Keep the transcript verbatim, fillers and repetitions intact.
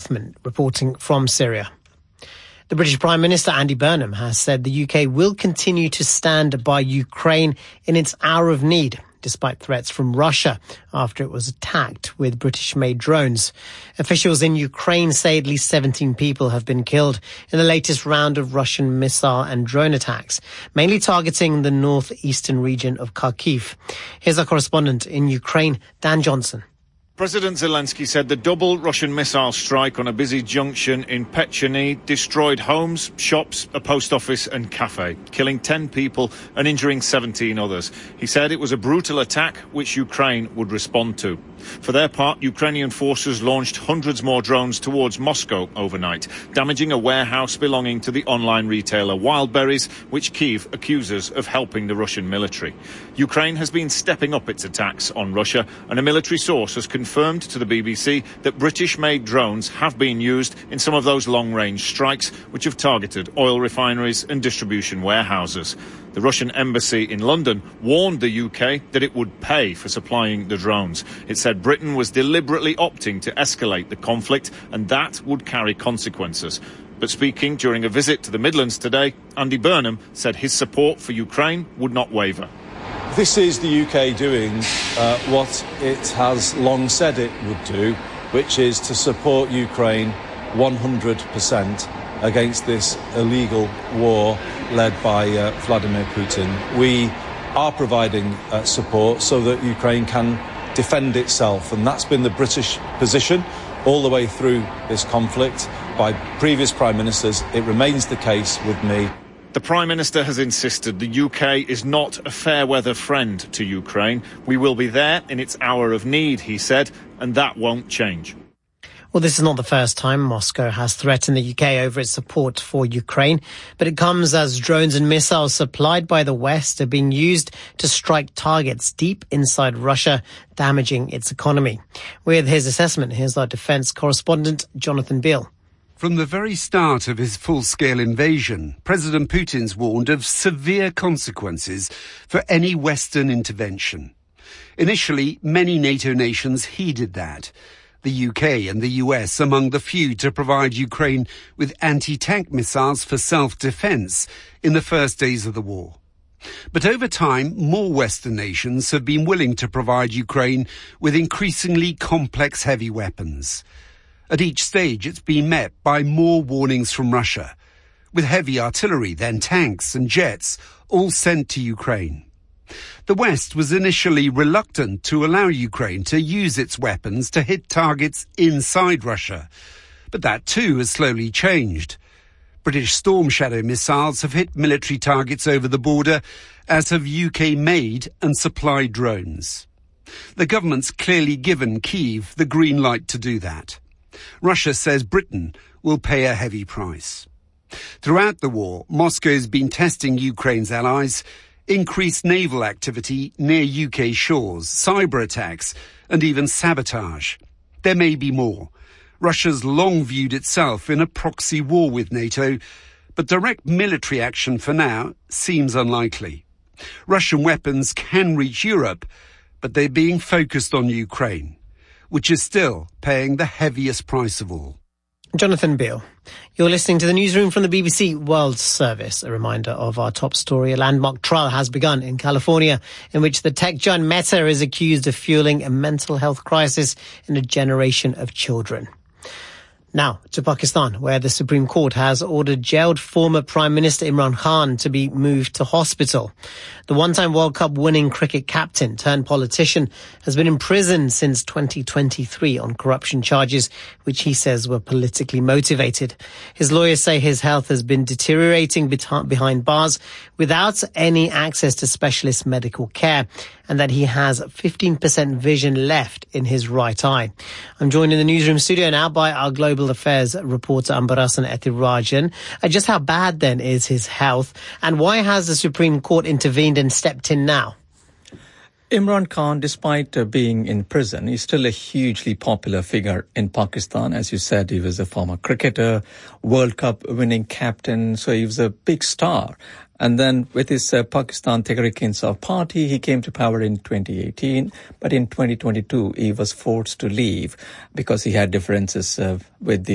Rothman reporting from Syria. The British Prime Minister Andy Burnham has said the U K will continue to stand by Ukraine in its hour of need, despite threats from Russia after it was attacked with British-made drones. Officials in Ukraine say at least seventeen people have been killed in the latest round of Russian missile and drone attacks, mainly targeting the northeastern region of Kharkiv. Here's our correspondent in Ukraine, Dan Johnson. President Zelensky said the double Russian missile strike on a busy junction in Pecheny destroyed homes, shops, a post office and cafe, killing ten people and injuring seventeen others. He said it was a brutal attack which Ukraine would respond to. For their part, Ukrainian forces launched hundreds more drones towards Moscow overnight, damaging a warehouse belonging to the online retailer Wildberries, which Kyiv accuses of helping the Russian military. Ukraine has been stepping up its attacks on Russia, and a military source has confirmed to the B B C that British-made drones have been used in some of those long-range strikes which have targeted oil refineries and distribution warehouses. The Russian embassy in London warned the U K that it would pay for supplying the drones. It said Britain was deliberately opting to escalate the conflict, and that would carry consequences. But speaking during a visit to the Midlands today, Andy Burnham said his support for Ukraine would not waver. This is the U K doing uh, what it has long said it would do, which is to support Ukraine one hundred percent against this illegal war led by uh, Vladimir Putin. We are providing uh, support so that Ukraine can defend itself, and that's been the British position all the way through this conflict by previous prime ministers. It remains the case with me. The Prime Minister has insisted the U K is not a fair-weather friend to Ukraine. We will be there in its hour of need, he said, and that won't change. Well, this is not the first time Moscow has threatened the U K over its support for Ukraine, but it comes as drones and missiles supplied by the West are being used to strike targets deep inside Russia, damaging its economy. With his assessment, here's our defence correspondent, Jonathan Beale. From the very start of his full-scale invasion, President Putin's warned of severe consequences for any Western intervention. Initially, many NATO nations heeded that. The U K and the U S among the few to provide Ukraine with anti-tank missiles for self-defence in the first days of the war. But over time, more Western nations have been willing to provide Ukraine with increasingly complex heavy weapons. At each stage, it's been met by more warnings from Russia, with heavy artillery, then tanks and jets, all sent to Ukraine. The West was initially reluctant to allow Ukraine to use its weapons to hit targets inside Russia, but that too has slowly changed. British Storm Shadow missiles have hit military targets over the border, as have U K-made and supplied drones. The government's clearly given Kyiv the green light to do that. Russia says Britain will pay a heavy price. Throughout the war, Moscow's been testing Ukraine's allies, increased naval activity near U K shores, cyber attacks, and even sabotage. There may be more. Russia's long viewed itself in a proxy war with NATO, but direct military action for now seems unlikely. Russian weapons can reach Europe, but they're being focused on Ukraine, which is still paying the heaviest price of all. Jonathan Beale. You're listening to the newsroom from the B B C World Service. A reminder of our top story. A landmark trial has begun in California in which the tech giant Meta is accused of fueling a mental health crisis in a generation of children. Now to Pakistan, where the Supreme Court has ordered jailed former Prime Minister Imran Khan to be moved to hospital. The one-time World Cup winning cricket captain turned politician has been imprisoned since twenty twenty-three on corruption charges, which he says were politically motivated. His lawyers say his health has been deteriorating behind bars without any access to specialist medical care, and that he has fifteen percent vision left in his right eye. I'm joined in the newsroom studio now by our global affairs reporter Ambarasan Ethirajan. Uh, just how bad then is his health, and why has the Supreme Court intervened and stepped in now? Imran Khan, despite uh, being in prison, is still a hugely popular figure in Pakistan. As you said, he was a former cricketer, World Cup winning captain, so he was a big star. And then with his uh, Pakistan Tehreek-e-Insaf party, he came to power in twenty eighteen. But in twenty twenty-two, he was forced to leave because he had differences uh, with the